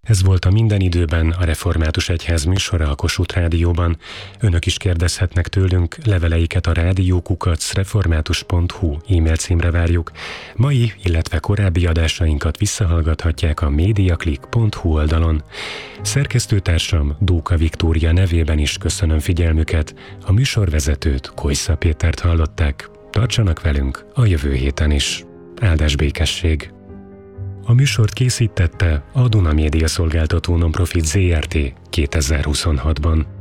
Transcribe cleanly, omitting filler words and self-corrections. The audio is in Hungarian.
Ez volt a Minden időben, a Református Egyház műsora a Kossuth Rádióban. Önök is kérdezhetnek tőlünk, leveleiket a rádiókukac.református.hu e-mail címre várjuk. Mai, illetve korábbi adásainkat visszahallgathatják a mediaclick.hu oldalon. Szerkesztőtársam Dóka Viktória nevében is köszönöm figyelmüket. A műsorvezetőt, Kojsza Pétert hallották. Tartsanak velünk a jövő héten is. Áldás békesség! A műsort készítette a Duna Média Szolgáltató Nonprofit Zrt. 2026-ban.